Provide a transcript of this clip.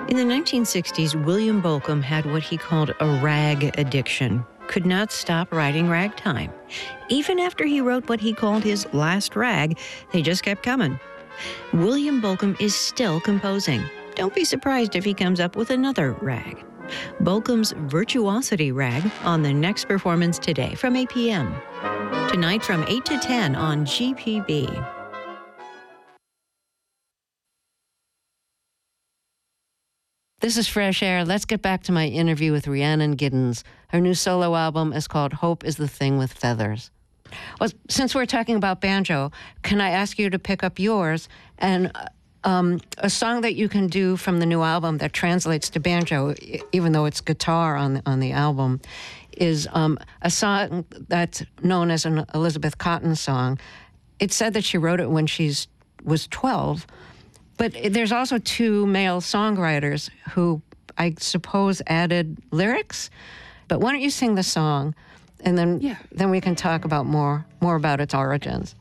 In the 1960s, William Bolcom had what he called a rag addiction. Could not stop writing ragtime. Even after he wrote what he called his last rag, they just kept coming. William Bolcom is still composing. Don't be surprised if he comes up with another rag. Bolcom's Virtuosity Rag on the next performance today from 8 p.m. Tonight from 8 to 10 on GPB. This is Fresh Air. Let's get back to my interview with Rhiannon Giddens. Her new solo album is called Hope is the Thing with Feathers. Well, since we're talking about banjo, can I ask you to pick up yours? And a song that you can do from the new album that translates to banjo, even though it's guitar on the album, is a song that's known as an Elizabeth Cotten song. It's said that she wrote it when she was 12, but there's also two male songwriters who I suppose added lyrics. But why don't you sing the song, and then we can talk about more about its origins.